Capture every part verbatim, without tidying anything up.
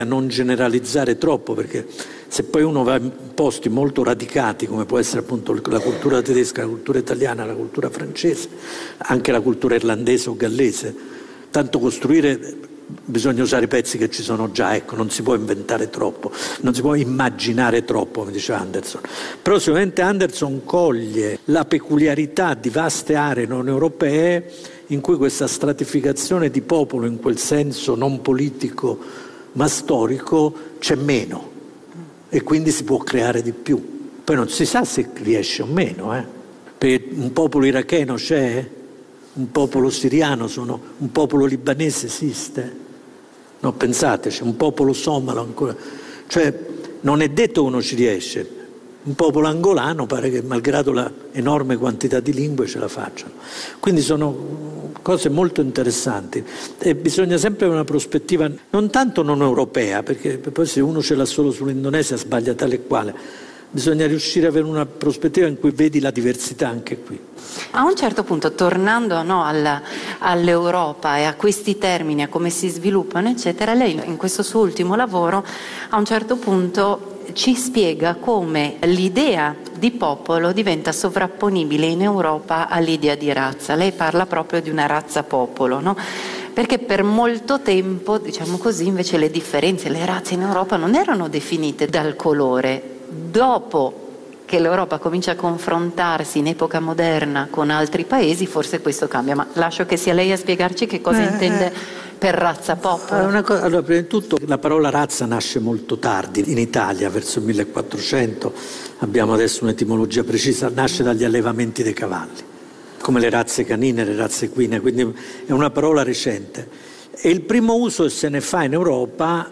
a non generalizzare troppo, perché se poi uno va in posti molto radicati, come può essere appunto la cultura tedesca, la cultura italiana, la cultura francese, anche la cultura irlandese o gallese, tanto costruire bisogna usare i pezzi che ci sono già, ecco, non si può inventare troppo, non si può immaginare troppo, come diceva Anderson. Però sicuramente Anderson coglie la peculiarità di vaste aree non europee in cui questa stratificazione di popolo, in quel senso non politico ma storico, c'è meno e quindi si può creare di più. Poi non si sa se riesce o meno, eh? Perché un popolo iracheno c'è? Un popolo siriano, sono, un popolo libanese esiste? No, pensate, c'è un popolo somalo ancora. Cioè, non è detto uno ci riesce. Un popolo angolano pare che, malgrado la enorme quantità di lingue, ce la facciano. Quindi sono cose molto interessanti. E bisogna sempre avere una prospettiva non tanto non europea, perché poi se uno ce l'ha solo sull'Indonesia sbaglia tale e quale. Bisogna riuscire ad avere una prospettiva in cui vedi la diversità anche qui. A un certo punto, tornando no, alla, all'Europa e a questi termini, a come si sviluppano, eccetera, lei in questo suo ultimo lavoro a un certo punto ci spiega come l'idea di popolo diventa sovrapponibile in Europa all'idea di razza. Lei parla proprio di una razza-popolo, no? Perché per molto tempo, diciamo così, invece le differenze, le razze in Europa non erano definite dal colore. Dopo che l'Europa comincia a confrontarsi in epoca moderna con altri paesi, forse questo cambia, ma lascio che sia lei a spiegarci che cosa eh, intende per razza popolo. Una cosa, allora, prima di tutto la parola razza nasce molto tardi in Italia, verso il millequattrocento, abbiamo adesso un'etimologia precisa, nasce dagli allevamenti dei cavalli, come le razze canine, le razze equine, quindi è una parola recente. E il primo uso che se ne fa in Europa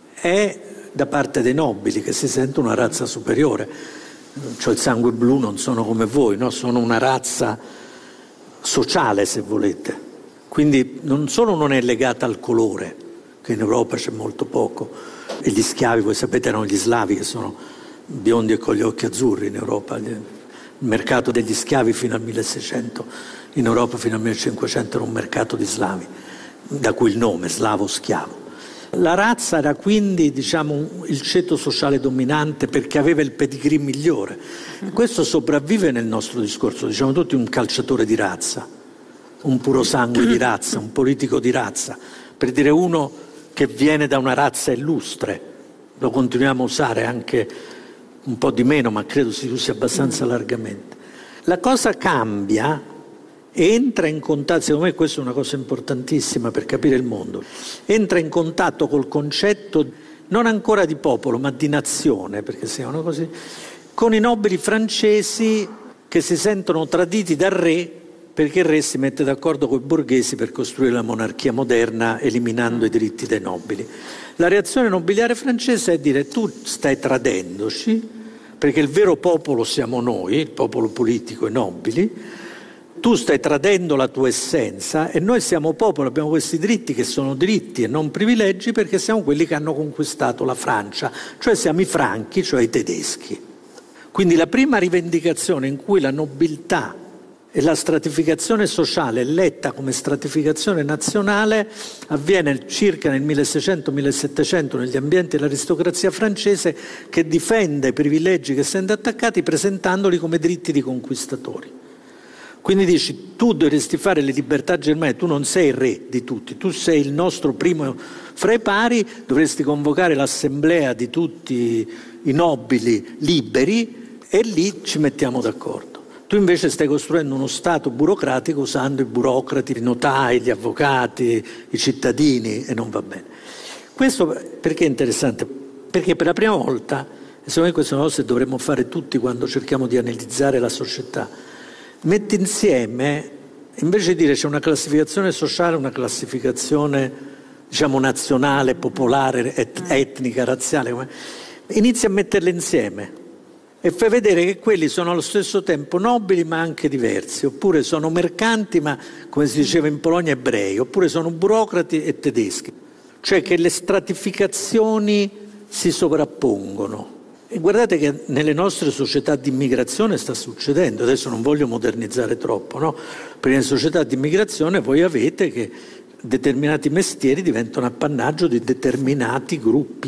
è da parte dei nobili, che si sentono una razza superiore. Cioè il sangue blu non sono come voi, no? Sono una razza sociale, se volete. Quindi non solo non è legata al colore, che in Europa c'è molto poco, e gli schiavi, voi sapete, erano gli slavi, che sono biondi e con gli occhi azzurri in Europa. Il mercato degli schiavi fino al milleseicento, in Europa fino al millecinquecento era un mercato di slavi, da cui il nome, slavo schiavo. La razza era quindi, diciamo, il ceto sociale dominante perché aveva il pedigree migliore. Questo sopravvive nel nostro discorso, diciamo tutti un calciatore di razza, un puro sangue di razza, un politico di razza, per dire uno che viene da una razza illustre. Lo continuiamo a usare anche un po' di meno, ma credo si usi abbastanza largamente. La cosa cambia, entra in contatto, secondo me questa è una cosa importantissima per capire il mondo, entra in contatto col concetto non ancora di popolo ma di nazione, perché siano così, con i nobili francesi che si sentono traditi dal re perché il re si mette d'accordo con i borghesi per costruire la monarchia moderna eliminando i diritti dei nobili. La reazione nobiliare francese è dire: tu stai tradendoci perché il vero popolo siamo noi, il popolo politico e nobili. Tu stai tradendo la tua essenza e noi siamo popolo, abbiamo questi diritti che sono diritti e non privilegi perché siamo quelli che hanno conquistato la Francia, cioè siamo i franchi, cioè i tedeschi. Quindi la prima rivendicazione in cui la nobiltà e la stratificazione sociale è letta come stratificazione nazionale avviene circa nel milleseicento millesettecento negli ambienti dell'aristocrazia francese, che difende i privilegi che essendo attaccati presentandoli come diritti di conquistatori. Quindi dici: tu dovresti fare le libertà germaniche, tu non sei il re di tutti, tu sei il nostro primo fra i pari, dovresti convocare l'assemblea di tutti i nobili liberi e lì ci mettiamo d'accordo. Tu invece stai costruendo uno Stato burocratico usando i burocrati, i notai, gli avvocati, i cittadini, e non va bene. Questo perché è interessante? Perché per la prima volta, e secondo me queste sono cose che dovremmo fare tutti quando cerchiamo di analizzare la società, mette insieme, invece di dire c'è una classificazione sociale, una classificazione diciamo nazionale, popolare, et- etnica, razziale, inizia a metterle insieme e fai vedere che quelli sono allo stesso tempo nobili ma anche diversi, oppure sono mercanti ma, come si diceva in Polonia, ebrei, oppure sono burocrati e tedeschi, cioè che le stratificazioni si sovrappongono. E guardate che nelle nostre società di immigrazione sta succedendo, adesso non voglio modernizzare troppo, no? Perché in società di immigrazione voi avete che determinati mestieri diventano appannaggio di determinati gruppi.